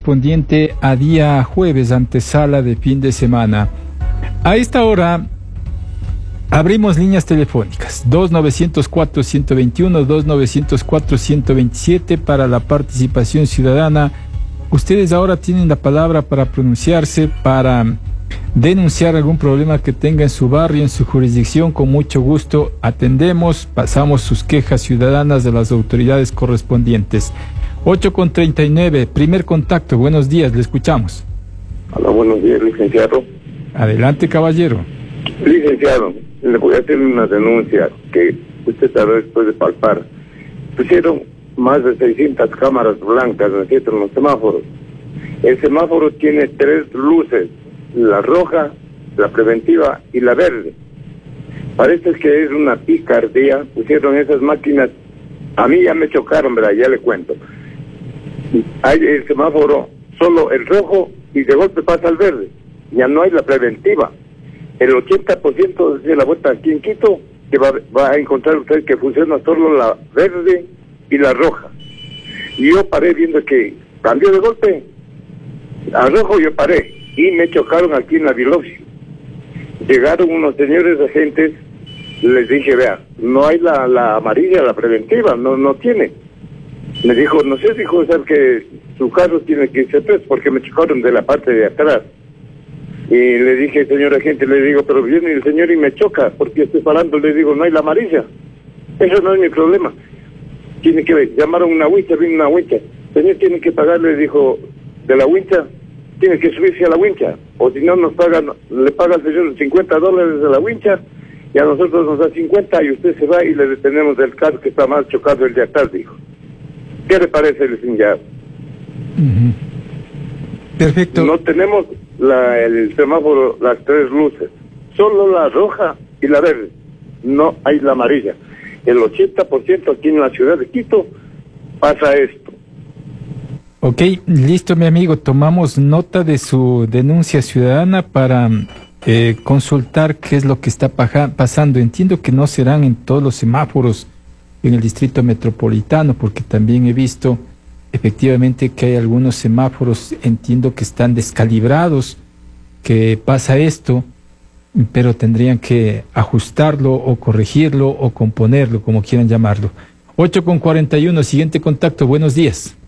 correspondiente a día jueves, antesala de fin de semana. A esta hora abrimos líneas telefónicas 2904-121, 2904-127 para la participación ciudadana. Ustedes ahora tienen la palabra para pronunciarse, para denunciar algún problema que tenga en su barrio, en su jurisdicción. Con mucho gusto atendemos, pasamos sus quejas ciudadanas a las autoridades correspondientes. 8:39, primer contacto. Buenos días, le escuchamos. Hola, buenos días, licenciado. Adelante, caballero. Licenciado, le voy a hacer una denuncia que usted tal vez puede palpar. Pusieron más de 600 cámaras blancas, ¿no es cierto?, en los semáforos. El semáforo tiene 3 luces, la roja, la preventiva y la verde. Parece que es una picardía, pusieron esas máquinas. A mí ya me chocaron, ¿verdad? Ya le cuento. Hay el semáforo, solo el rojo, y de golpe pasa el verde. Ya no hay la preventiva. El 80% de la vuelta aquí en Quito, que va a encontrar usted que funciona solo la verde y la roja. Y yo paré viendo que cambió de golpe a rojo, yo paré y me chocaron aquí en la Biloxi. Llegaron unos señores agentes, les dije, vea, no hay la amarilla, la preventiva, no tiene. Me dijo, no sé, dijo, o sea, que su carro tiene que irse atrás porque me chocaron de la parte de atrás. Y le dije, señor agente, le digo, pero viene el señor y me choca porque estoy parando, le digo, no hay la amarilla. Eso no es mi problema. Tiene que ver, llamaron una wincha, vino una wincha. Señor, tiene que pagar, le dijo, de la wincha, tiene que subirse a la wincha. O si no nos pagan, le paga al señor $50 de la wincha y a nosotros nos da 50 y usted se va y le detenemos del carro que está más chocado el de atrás, dijo. ¿Qué le parece, licenciado? Perfecto. No tenemos el semáforo, las 3 luces, solo la roja y la verde, no hay la amarilla. El 80% aquí en la ciudad de Quito pasa esto. Ok, listo, mi amigo, tomamos nota de su denuncia ciudadana para consultar qué es lo que está pasando. Entiendo que no serán en todos los semáforos en el distrito metropolitano, porque también he visto efectivamente que hay algunos semáforos, entiendo que están descalibrados, que pasa esto, pero tendrían que ajustarlo o corregirlo o componerlo, como quieran llamarlo. 8:41, siguiente contacto, buenos días.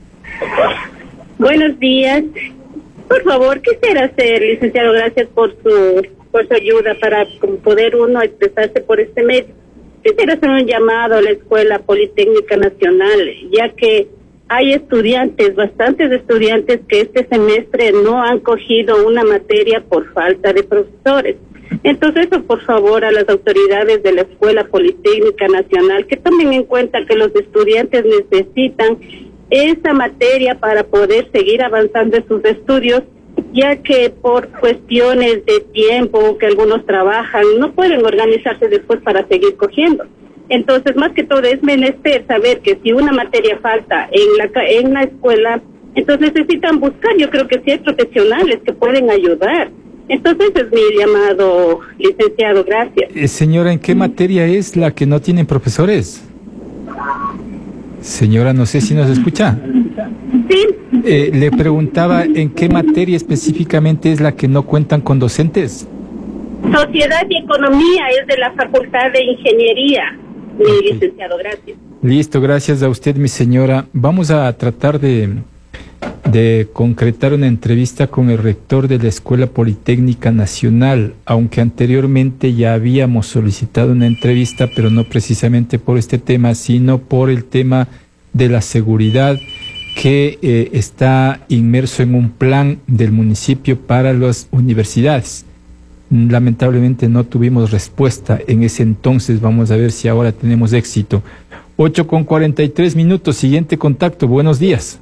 Buenos días. Por favor, quisiera hacer, licenciado, gracias por su ayuda para poder uno expresarse por este medio. Quisiera hacer un llamado a la Escuela Politécnica Nacional, ya que hay estudiantes, bastantes estudiantes que este semestre no han cogido una materia por falta de profesores. Entonces, por favor, a las autoridades de la Escuela Politécnica Nacional, que tomen en cuenta que los estudiantes necesitan esa materia para poder seguir avanzando en sus estudios, ya que por cuestiones de tiempo que algunos trabajan, no pueden organizarse después para seguir cogiendo. Entonces, más que todo es menester saber que si una materia falta en la escuela, entonces necesitan buscar, yo creo que sí hay profesionales que pueden ayudar. Entonces es mi llamado, licenciado, gracias. Señora, ¿en qué materia es la que no tienen profesores? Señora, no sé si nos escucha. Sí. Le preguntaba, ¿en qué materia específicamente es la que no cuentan con docentes? Sociedad y Economía es de la Facultad de Ingeniería, mi licenciado, gracias. Listo, gracias a usted, mi señora. Vamos a tratar de concretar una entrevista con el rector de la Escuela Politécnica Nacional, aunque anteriormente ya habíamos solicitado una entrevista, pero no precisamente por este tema, sino por el tema de la seguridad que está inmerso en un plan del municipio para las universidades. Lamentablemente no tuvimos respuesta en ese entonces. Vamos a ver si ahora tenemos éxito. 8:43, siguiente contacto, buenos días.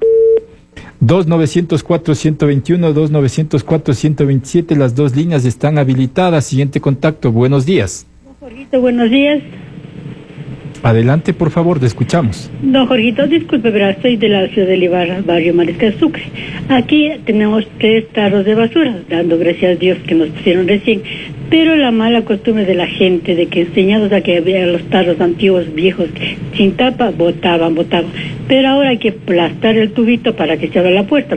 2904-121, 2904-127, las 2 líneas están habilitadas. Siguiente contacto, buenos días. Don Jorgito, buenos días. Adelante, por favor, te escuchamos. Don Jorgito, disculpe, pero estoy de la ciudad de Ibarra, barrio Mariscal Sucre. Aquí tenemos 3 tarros de basura, dando gracias a Dios que nos pusieron recién. Pero la mala costumbre de la gente, de que enseñados a que había los tarros antiguos, viejos, sin tapa, botaban. Pero ahora hay que aplastar el tubito para que se abra la puerta, ¿no es cierto?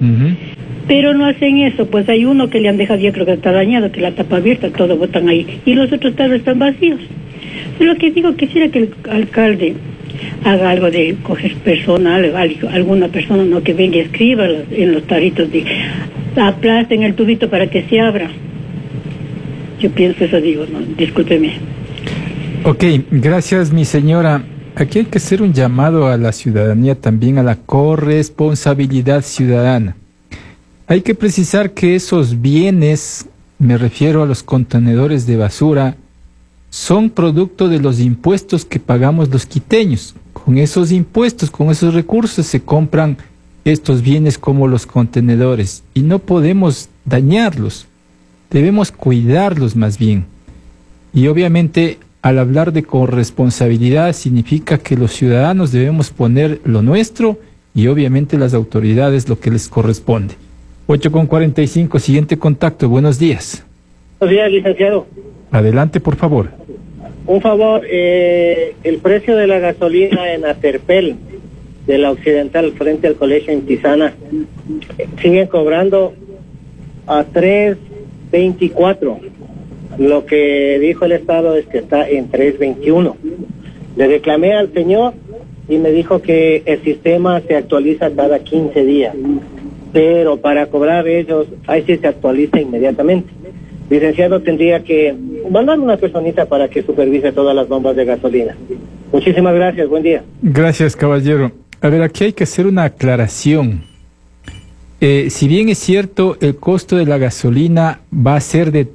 Ujú. Pero no hacen eso, pues hay uno que le han dejado, yo creo que está dañado, que la tapa abierta, todo botan ahí, y los otros tarros están vacíos. Lo que digo, quisiera que el alcalde haga algo de coger personal, alguna persona, no, que venga y escriba en los tarritos, aplasten el tubito para que se abra. Yo pienso eso, digo, no, discúlpeme. Ok, gracias, mi señora. Aquí hay que hacer un llamado a la ciudadanía, también a la corresponsabilidad ciudadana. Hay que precisar que esos bienes, me refiero a los contenedores de basura, son producto de los impuestos que pagamos los quiteños. Con esos impuestos, con esos recursos se compran estos bienes como los contenedores y no podemos dañarlos. Debemos cuidarlos más bien. Y obviamente, al hablar de corresponsabilidad, significa que los ciudadanos debemos poner lo nuestro y obviamente las autoridades lo que les corresponde. 8:45, siguiente contacto. Buenos días. Buenos días, licenciado. Adelante, por favor. Un favor, el precio de la gasolina en Aterpel, de la Occidental, frente al colegio en Tizana, siguen cobrando a 3.24. Lo que dijo el Estado es que está en 3.21. Le reclamé al señor y me dijo que el sistema se actualiza cada 15 días. Pero para cobrar ellos, ahí sí se actualiza inmediatamente. Licenciado, tendría que mandar una personita para que supervise todas las bombas de gasolina. Muchísimas gracias, buen día. Gracias, caballero. A ver, aquí hay que hacer una aclaración. Si bien es cierto, el costo de la gasolina va a ser de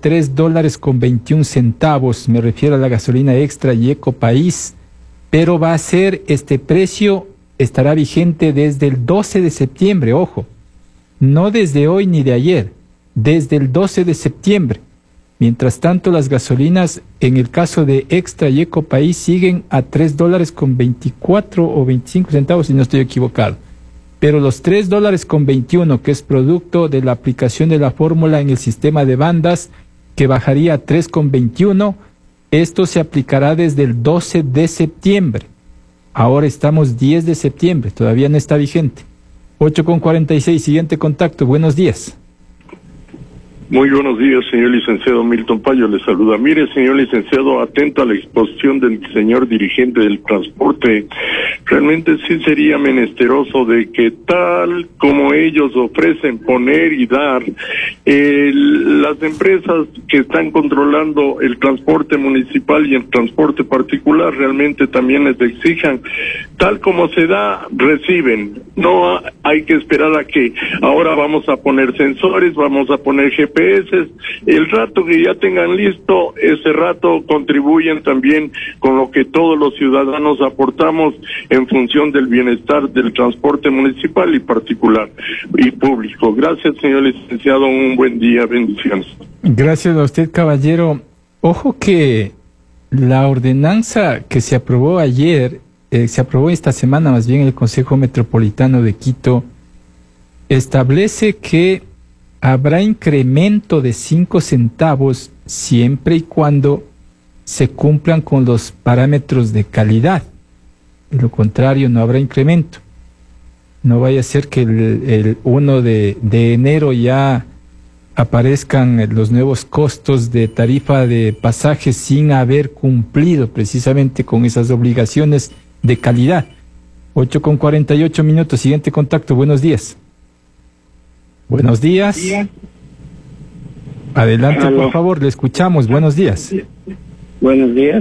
$3.21, me refiero a la gasolina extra y Ecopaís, pero va a ser, este precio estará vigente desde el 12 de septiembre, ojo, no desde hoy ni de ayer, desde el 12 de septiembre. Mientras tanto, las gasolinas, en el caso de Extra y Ecopaís, siguen a $3.24 o 25 centavos, si no estoy equivocado. Pero los $3.21, que es producto de la aplicación de la fórmula en el sistema de bandas, que bajaría a 3.21, esto se aplicará desde el 12 de septiembre. Ahora estamos 10 de septiembre, todavía no está vigente. 8:46, siguiente contacto. Buenos días. Muy buenos días, señor licenciado. Milton Payo le saluda. Mire, señor licenciado, atento a la exposición del señor dirigente del transporte, realmente sí sería menesteroso de que tal como ellos ofrecen poner y dar, las empresas que están controlando el transporte municipal y el transporte particular realmente también les exijan, tal como se da, reciben. No hay que esperar a que ahora vamos a poner sensores, vamos a poner GPS. El rato que ya tengan listo, ese rato contribuyen también con lo que todos los ciudadanos aportamos en función del bienestar del transporte municipal y particular y público. Gracias, señor licenciado, un buen día, bendiciones. Gracias a usted, caballero. Ojo que la ordenanza que se aprobó ayer, se aprobó esta semana más bien en el Consejo Metropolitano de Quito, establece que habrá incremento de 5 centavos siempre y cuando se cumplan con los parámetros de calidad. De lo contrario, no habrá incremento. No vaya a ser que el 1 de enero ya aparezcan los nuevos costos de tarifa de pasajes sin haber cumplido precisamente con esas obligaciones de calidad. 8:48, siguiente contacto. Buenos días. Buenos días. Adelante, Aló. por favor, le escuchamos. Buenos días. Buenos días.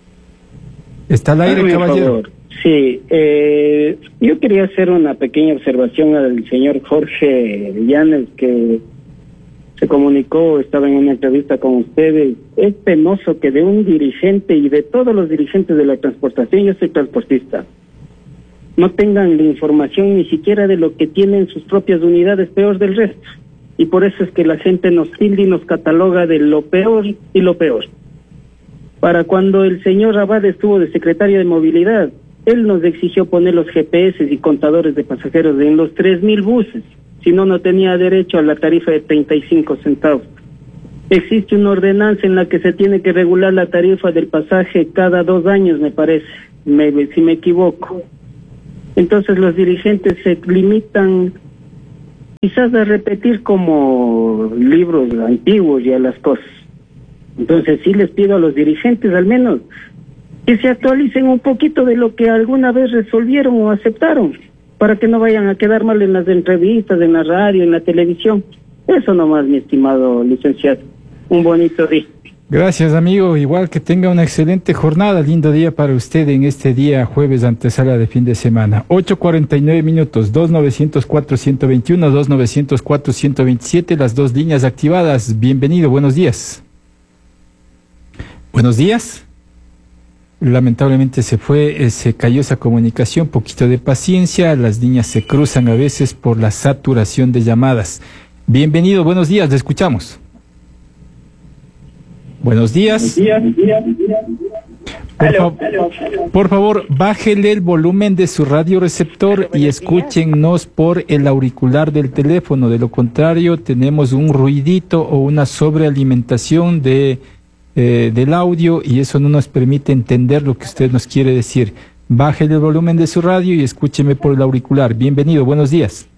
Está al aire, Hágame un caballero. favor. Sí, yo quería hacer una pequeña observación al señor Jorge Llanes, que se comunicó, estaba en una entrevista con ustedes. Es penoso que de un dirigente y de todos los dirigentes de la transportación, yo soy transportista, no tengan la información ni siquiera de lo que tienen sus propias unidades, peor del resto. Y por eso es que la gente nos tilda y nos cataloga de lo peor y lo peor. Para cuando el señor Abad estuvo de secretario de Movilidad, él nos exigió poner los GPS y contadores de pasajeros en los 3.000 buses. Si no, no tenía derecho a la tarifa de 35 centavos. Existe una ordenanza en la que se tiene que regular la tarifa del pasaje cada 2 años, me parece, si me equivoco. Entonces los dirigentes se limitan quizás a repetir como libros antiguos ya las cosas. Entonces sí les pido a los dirigentes al menos que se actualicen un poquito de lo que alguna vez resolvieron o aceptaron, para que no vayan a quedar mal en las entrevistas, en la radio, en la televisión. Eso nomás, mi estimado licenciado. Un bonito día. Gracias, amigo. Igual que tenga una excelente jornada, lindo día para usted en este día jueves antesala de fin de semana. 8:49 minutos, 2904-121, 2904-127, las dos líneas activadas. Bienvenido, buenos días. Buenos días. Lamentablemente se cayó esa comunicación, poquito de paciencia, las líneas se cruzan a veces por la saturación de llamadas. Bienvenido, buenos días, le escuchamos. Buenos días. Por favor, bájele el volumen de su radioreceptor y escúchenos por el auricular del teléfono. De lo contrario, tenemos un ruidito o una sobrealimentación del audio y eso no nos permite entender lo que usted nos quiere decir. Bájele el volumen de su radio y escúcheme por el auricular. Bienvenido, buenos días.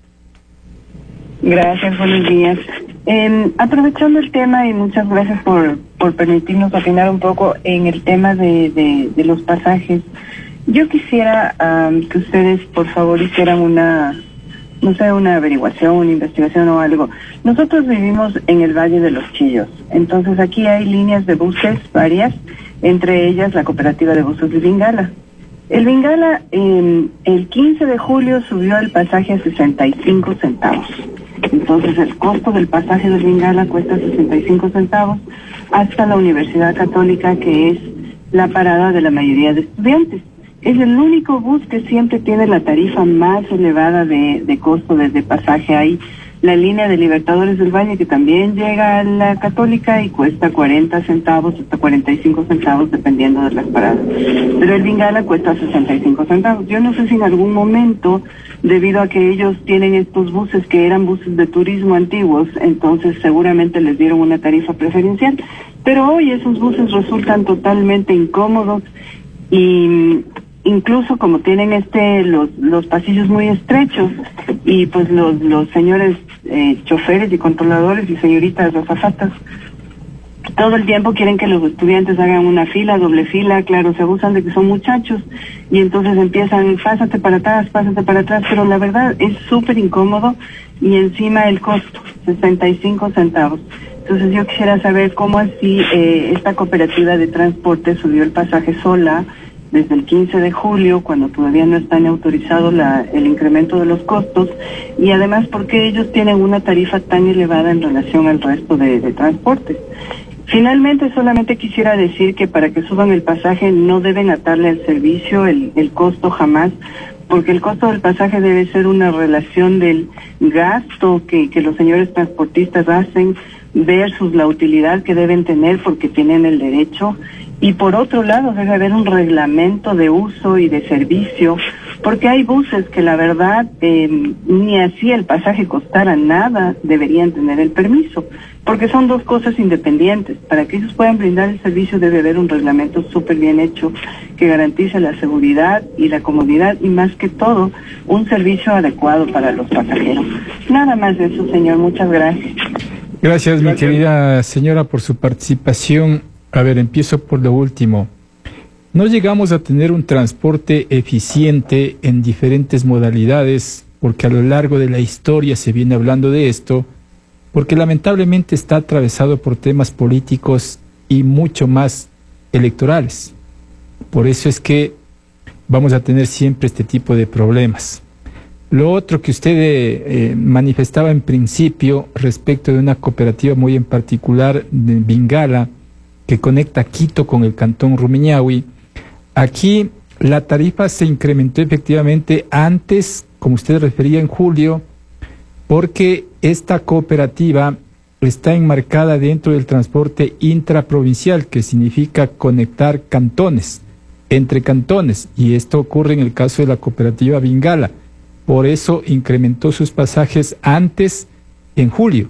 Gracias, buenos días. Aprovechando el tema y muchas gracias por permitirnos opinar un poco en el tema de los pasajes. Yo quisiera que ustedes por favor hicieran una averiguación, una investigación o algo. Nosotros vivimos en el Valle de los Chillos, entonces aquí hay líneas de buses varias, entre ellas la cooperativa de buses de Bingala. El Bingala el 15 de julio subió el pasaje a 65 centavos. Entonces el costo del pasaje del Bingala cuesta 65 centavos hasta la Universidad Católica, que es la parada de la mayoría de estudiantes. Es el único bus que siempre tiene la tarifa más elevada de costo de pasaje. Hay la línea de Libertadores del Valle, que también llega a la Católica y cuesta 40 centavos hasta 45 centavos dependiendo de las paradas. Pero el Bingala cuesta 65 centavos. Yo no sé si en algún momento, debido a que ellos tienen estos buses que eran buses de turismo antiguos, entonces seguramente les dieron una tarifa preferencial. Pero hoy esos buses resultan totalmente incómodos y incluso como tienen los pasillos muy estrechos y pues los señores choferes y controladores y señoritas azafatas todo el tiempo quieren que los estudiantes hagan una fila, doble fila, claro, se abusan de que son muchachos y entonces empiezan, pásate para atrás, pero la verdad es súper incómodo y encima el costo, 65 centavos. Entonces yo quisiera saber cómo así esta cooperativa de transporte subió el pasaje sola desde el 15 de julio, cuando todavía no están autorizado el incremento de los costos, y además porque ellos tienen una tarifa tan elevada en relación al resto de transportes. Finalmente, solamente quisiera decir que para que suban el pasaje no deben atarle al servicio el costo jamás, porque el costo del pasaje debe ser una relación del gasto que los señores transportistas hacen versus la utilidad que deben tener porque tienen el derecho. Y por otro lado debe haber un reglamento de uso y de servicio, porque hay buses que la verdad ni así el pasaje costara nada deberían tener el permiso, porque son dos cosas independientes. Para que ellos puedan brindar el servicio debe haber un reglamento súper bien hecho que garantice la seguridad y la comodidad y más que todo un servicio adecuado para los pasajeros. Nada más de eso, señor. Muchas gracias. Gracias, mi querida señora, por su participación. A ver, empiezo por lo último. No llegamos a tener un transporte eficiente en diferentes modalidades, porque a lo largo de la historia se viene hablando de esto, porque lamentablemente está atravesado por temas políticos y mucho más electorales. Por eso es que vamos a tener siempre este tipo de problemas. Lo otro que usted manifestaba en principio respecto de una cooperativa muy en particular de Bingala, que conecta Quito con el cantón Rumiñahui. Aquí la tarifa se incrementó efectivamente antes, como usted refería, en julio, porque esta cooperativa está enmarcada dentro del transporte intraprovincial, que significa conectar cantones, entre cantones, y esto ocurre en el caso de la cooperativa Bingala. Por eso incrementó sus pasajes antes, en julio.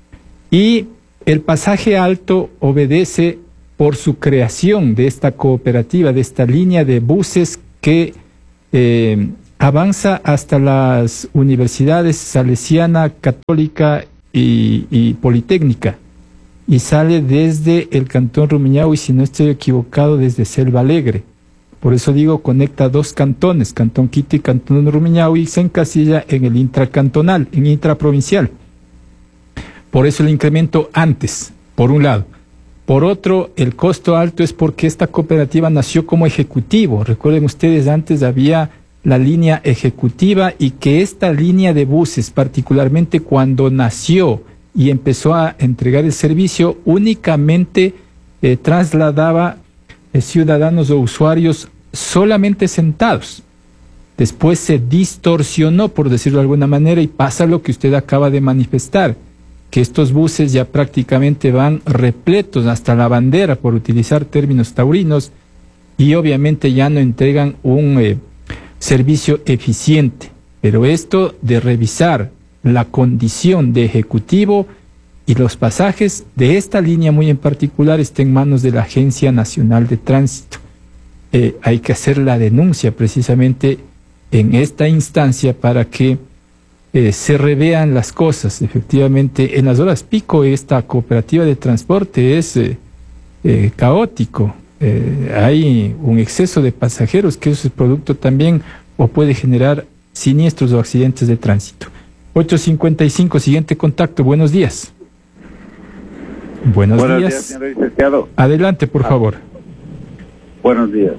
Y el pasaje alto obedece por su creación de esta cooperativa, de esta línea de buses que avanza hasta las universidades Salesiana, Católica y Politécnica, y sale desde el Cantón Rumiñahui, si no estoy equivocado, desde Selva Alegre. Por eso digo, conecta dos cantones, Cantón Quito y Cantón Rumiñahui, y se encasilla en el intracantonal, en intraprovincial. Por eso el incremento antes, por un lado. Por otro, el costo alto es porque esta cooperativa nació como ejecutivo. Recuerden ustedes, antes había la línea ejecutiva, y que esta línea de buses, particularmente cuando nació y empezó a entregar el servicio, únicamente trasladaba ciudadanos o usuarios solamente sentados. Después se distorsionó, por decirlo de alguna manera, y pasa lo que usted acaba de manifestar, que estos buses ya prácticamente van repletos hasta la bandera, por utilizar términos taurinos, y obviamente ya no entregan un servicio eficiente. Pero esto de revisar la condición de ejecutivo y los pasajes de esta línea muy en particular está en manos de la Agencia Nacional de Tránsito. Hay que hacer la denuncia precisamente en esta instancia para que se revean las cosas. Efectivamente, en las horas pico esta cooperativa de transporte es caótico. Hay un exceso de pasajeros, que eso es producto también o puede generar siniestros o accidentes de tránsito. 8:55, siguiente contacto. Buenos días. Buenos días, señor licenciado. Adelante, por favor. Buenos días.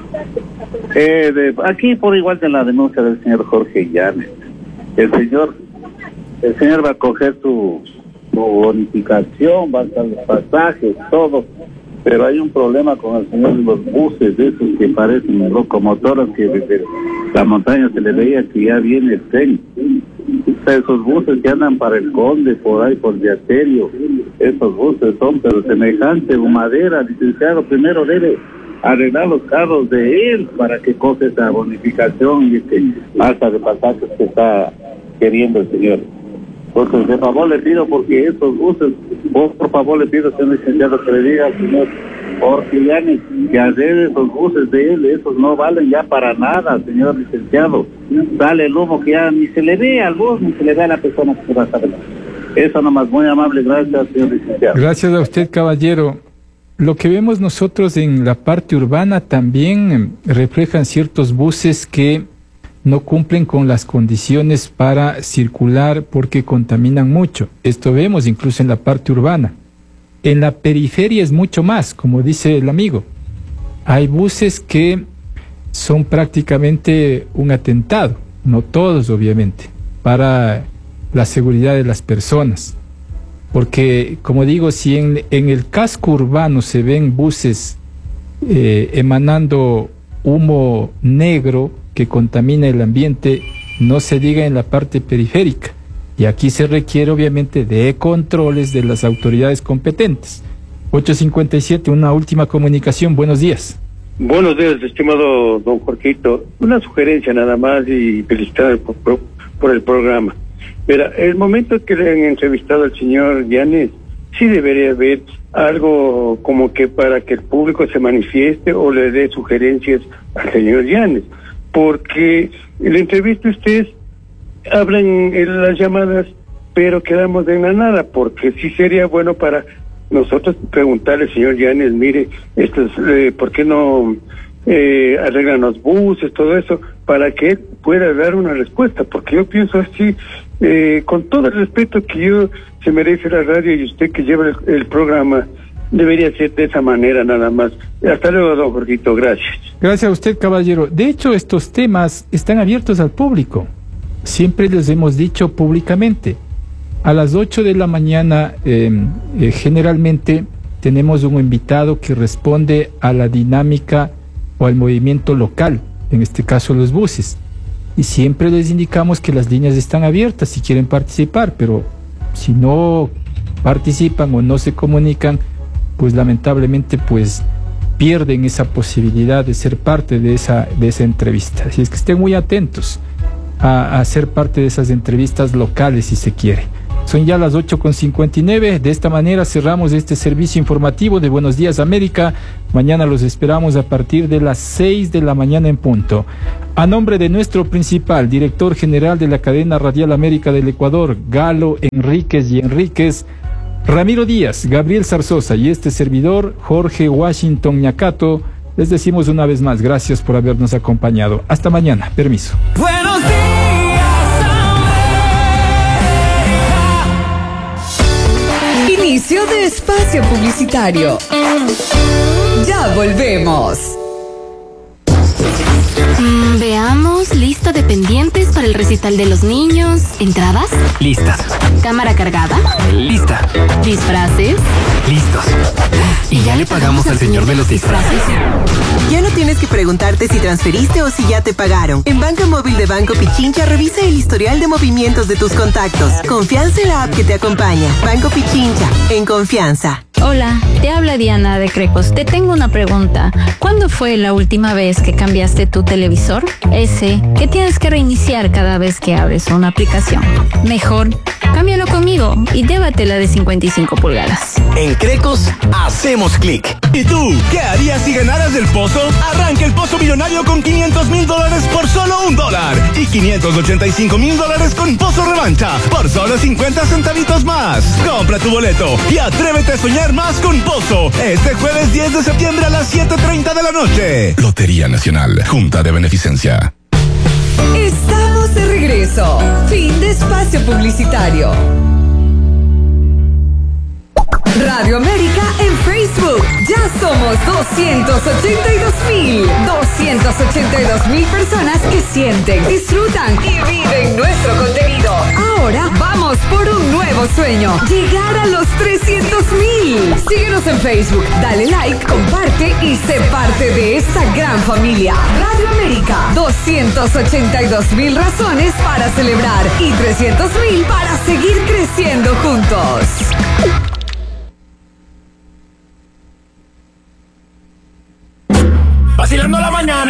Aquí por igual de la denuncia del señor Jorge Llanes. El señor va a coger su bonificación, va a estar los pasajes, todo, pero hay un problema con el señor de los buses, de esos que parecen locomotoras, que desde la montaña se le veía que ya viene el tren. Esos buses que andan para el Conde, por ahí, por Diaterio, esos buses son, pero semejante madera, licenciado. Primero debe arreglar los carros de él para que coge esa bonificación y este alza de pasajes que está queriendo el señor. Entonces, de favor le pido, porque esos buses, vos por favor le pido, señor licenciado, que le diga al señor Jorge Llanes que arregle esos buses de él. Esos no valen ya para nada, señor licenciado. Sale el humo que ya ni se le ve al bus, ni se le ve a la persona que va a estar. Eso nomás, muy amable, gracias, señor licenciado. Gracias a usted, caballero. Lo que vemos nosotros en la parte urbana también reflejan ciertos buses que no cumplen con las condiciones para circular porque contaminan mucho. Esto vemos incluso en la parte urbana. En la periferia es mucho más, como dice el amigo. Hay buses que son prácticamente un atentado, no todos obviamente, para la seguridad de las personas. Porque, como digo, si en el casco urbano se ven buses emanando humo negro que contamina el ambiente, no se diga en la parte periférica. Y aquí se requiere obviamente de controles de las autoridades competentes. 8:57, una última comunicación. Buenos días. Buenos días, estimado don Jorgito. Una sugerencia nada más y felicitar por el programa. Mira, el momento que le han entrevistado al señor Llanes, sí debería haber algo como que para que el público se manifieste o le dé sugerencias al señor Llanes, porque en la entrevista ustedes hablan en las llamadas, pero quedamos en la nada, porque sí sería bueno para nosotros preguntarle al señor Llanes, mire, esto es, ¿por qué no arreglan los buses, todo eso, para que él pueda dar una respuesta? Porque yo pienso así, con todo el respeto que yo se merece la radio y usted que lleva el programa, debería ser de esa manera nada más. Hasta luego, don Jorgito, gracias. Gracias a usted, caballero. De hecho, estos temas están abiertos al público. Siempre les hemos dicho públicamente. A las 8 de la mañana, generalmente tenemos un invitado que responde a la dinámica o al movimiento local, en este caso los buses. Y siempre les indicamos que las líneas están abiertas si quieren participar, pero si no participan o no se comunican, pues lamentablemente pues pierden esa posibilidad de ser parte de esa entrevista. Así es que estén muy atentos a ser parte de esas entrevistas locales si se quiere. Son ya las 8:59. De esta manera cerramos este servicio informativo de Buenos Días América. Mañana los esperamos a partir de las 6 de la mañana en punto. A nombre de nuestro principal director general de la cadena radial América del Ecuador, Galo Enríquez y Enríquez, Ramiro Díaz, Gabriel Zarzosa y este servidor, Jorge Washington Ñacato, les decimos una vez más, gracias por habernos acompañado. Hasta mañana. Permiso. Buenos días, América. Inicio de espacio publicitario. Ya volvemos. Veamos, lista de pendientes para el recital de los niños. ¿Entradas? Listas. ¿Cámara cargada? Lista. ¿Disfraces? Listos. Y ya le pagamos al señor de los disfraces. Ya no tienes que preguntarte si transferiste o si ya te pagaron. En Banca Móvil de Banco Pichincha revisa el historial de movimientos de tus contactos. Confianza en la app que te acompaña. Banco Pichincha, en confianza. Hola, te habla Diana de Crecos. Te tengo una pregunta. ¿Cuándo fue la última vez que cambiaste tu televisor? Ese que tienes que reiniciar cada vez que abres una aplicación. Mejor, cámbialo conmigo y llévatela de 55 pulgadas. En Crecos hacemos clic. ¿Y tú? ¿Qué harías si ganaras del Pozo? Arranca el Pozo Millonario con $500,000 por solo $1 y $585,000 con Pozo Revancha por solo 50 centavitos más. Compra tu boleto y atrévete a soñar más con Pozo este jueves 10 de septiembre a las 7:30 de la noche. Lotería Nacional, Junta de Beneficencia. Estamos de regreso. Fin de espacio publicitario. Radio América en Facebook. Ya somos 282,000 personas que sienten, disfrutan y viven nuestro contenido. Ahora vamos por un nuevo sueño: llegar a los 300,000. Síguenos en Facebook, dale like, comparte y sé parte de esta gran familia. Radio América, 282,000 razones para celebrar y 300,000 para seguir creciendo juntos. Vacilando la mañana.